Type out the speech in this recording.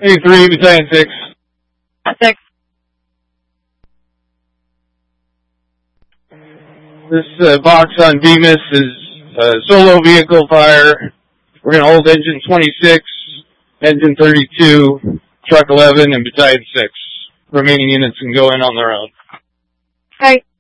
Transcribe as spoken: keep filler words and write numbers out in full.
eighty-three, Battalion six. Six. This uh, box on Bemis is uh, solo vehicle fire. We're going to hold engine twenty-six, engine thirty-two, truck eleven, and Battalion six. Remaining units can go in on their own. Okay.